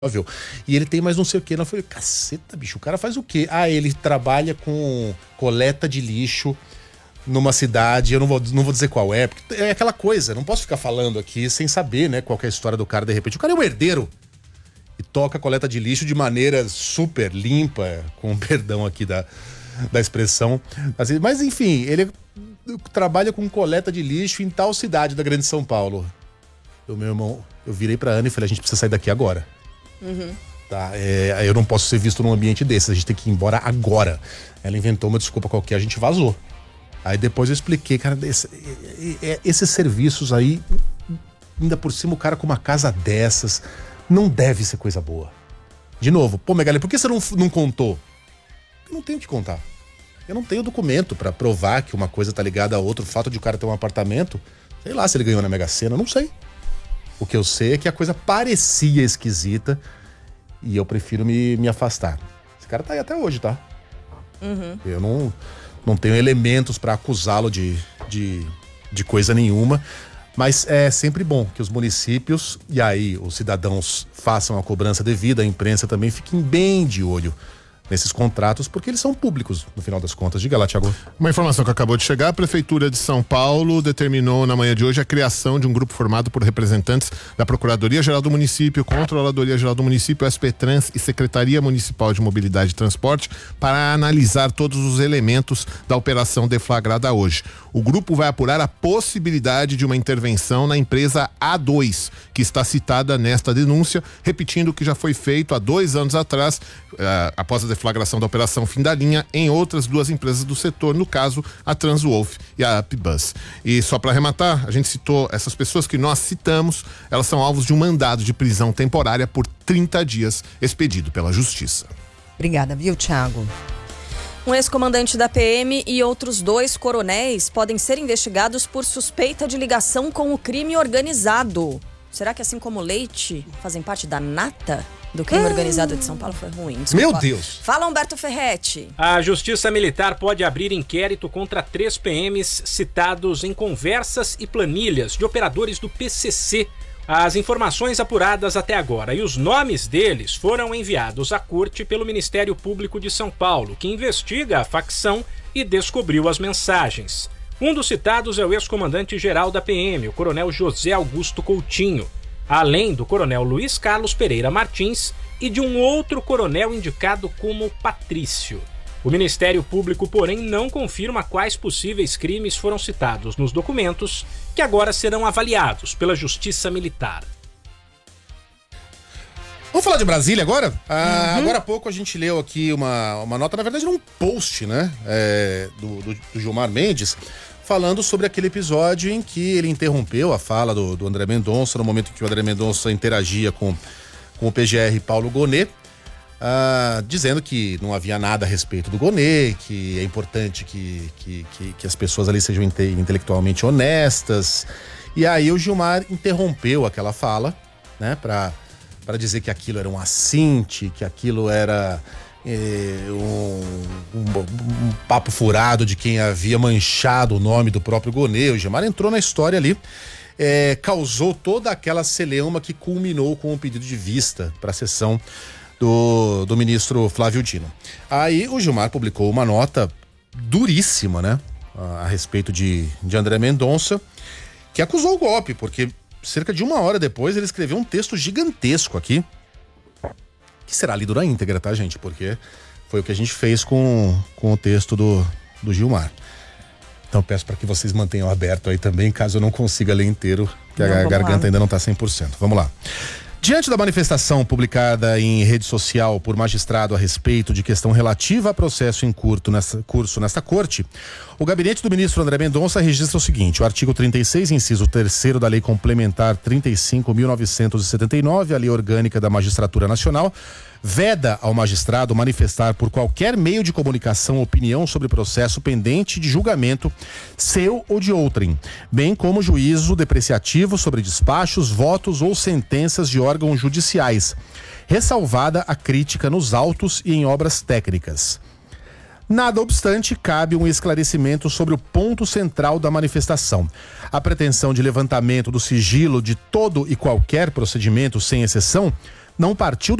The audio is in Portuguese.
E ele tem mais não sei o que. Eu falei, caceta, bicho, o cara faz o quê? Ah, ele trabalha com coleta de lixo numa cidade, eu não vou dizer qual é, porque é aquela coisa, não posso ficar falando aqui sem saber, né, qual que é a história do cara de repente. O cara é um herdeiro e toca a coleta de lixo de maneira super limpa, com perdão aqui da expressão. Assim, mas enfim, ele trabalha com coleta de lixo em tal cidade da Grande São Paulo. Meu irmão, eu virei pra Ana e falei, a gente precisa sair daqui agora. Tá, eu não posso ser visto num ambiente desse, a gente tem que ir embora agora. Ela inventou uma desculpa qualquer, a gente vazou. Aí depois eu expliquei, cara, esses serviços aí, ainda por cima o cara com uma casa dessas, não deve ser coisa boa. De novo, pô, Megali, por que você não contou? Eu não tenho o que contar. Eu não tenho documento pra provar que uma coisa tá ligada a outra. O fato de o cara ter um apartamento, sei lá se ele ganhou na Mega Sena, não sei. O que eu sei é que a coisa parecia esquisita e eu prefiro me afastar. Esse cara tá aí até hoje, tá? Eu não tenho elementos pra acusá-lo de coisa nenhuma, mas é sempre bom que os municípios e aí os cidadãos façam a cobrança devida, a imprensa também fiquem bem de olho nesses contratos, porque eles são públicos, no final das contas. Diga lá, Thiago. Uma informação que acabou de chegar, a Prefeitura de São Paulo determinou na manhã de hoje a criação de um grupo formado por representantes da Procuradoria-Geral do Município, Controladoria-Geral do Município, SP-Trans e Secretaria Municipal de Mobilidade e Transporte para analisar todos os elementos da operação deflagrada hoje. O grupo vai apurar a possibilidade de uma intervenção na empresa A2, que está citada nesta denúncia, repetindo o que já foi feito há 2 anos atrás, após a deflagração da Operação Fim da Linha, em outras 2 empresas do setor, no caso, a Transwolf e a Upbus. E só para arrematar, a gente citou essas pessoas que nós citamos, elas são alvos de um mandado de prisão temporária por 30 dias, expedido pela Justiça. Obrigada, viu, Thiago? Um ex-comandante da PM e outros 2 coronéis podem ser investigados por suspeita de ligação com o crime organizado. Será que, assim como Leite, fazem parte da nata do crime organizado de São Paulo? Foi ruim. Desculpa. Meu Deus! Fala, Humberto Ferretti. A Justiça Militar pode abrir inquérito contra 3 PMs citados em conversas e planilhas de operadores do PCC. As informações apuradas até agora e os nomes deles foram enviados à corte pelo Ministério Público de São Paulo, que investiga a facção e descobriu as mensagens. Um dos citados é o ex-comandante-geral da PM, o coronel José Augusto Coutinho, além do coronel Luiz Carlos Pereira Martins e de um outro coronel indicado como Patrício. O Ministério Público, porém, não confirma quais possíveis crimes foram citados nos documentos, que agora serão avaliados pela Justiça Militar. Vamos falar de Brasília agora? Agora há pouco a gente leu aqui uma nota, na verdade era um post, né, do Gilmar Mendes, falando sobre aquele episódio em que ele interrompeu a fala do André Mendonça, no momento em que o André Mendonça interagia com o PGR Paulo Gonet, dizendo que não havia nada a respeito do Gonet, que é importante que as pessoas ali sejam intelectualmente honestas. E aí o Gilmar interrompeu aquela fala, né, para dizer que aquilo era um assinte, que aquilo era um papo furado de quem havia manchado o nome do próprio Gonet. O Gilmar entrou na história ali, causou toda aquela celeuma que culminou com o pedido de vista para a sessão do ministro Flávio Dino. Aí o Gilmar publicou uma nota duríssima, né, a respeito de André Mendonça, que acusou o golpe, porque cerca de 1 hora depois ele escreveu um texto gigantesco aqui, que será lido na íntegra, tá, gente? Porque foi o que a gente fez com o texto do Gilmar. Então peço para que vocês mantenham aberto aí também, caso eu não consiga ler inteiro, que a garganta ainda não tá 100%. Vamos lá. Diante da manifestação publicada em rede social por magistrado a respeito de questão relativa a processo em curso nesta corte, o gabinete do ministro André Mendonça registra o seguinte: o artigo 36, inciso 3º da Lei Complementar 35.979, a Lei Orgânica da Magistratura Nacional, veda ao magistrado manifestar por qualquer meio de comunicação opinião sobre processo pendente de julgamento seu ou de outrem, bem como juízo depreciativo sobre despachos, votos ou sentenças de órgãos judiciais, ressalvada a crítica nos autos e em obras técnicas. Nada obstante, cabe um esclarecimento sobre o ponto central da manifestação. A pretensão de levantamento do sigilo de todo e qualquer procedimento, sem exceção, não partiu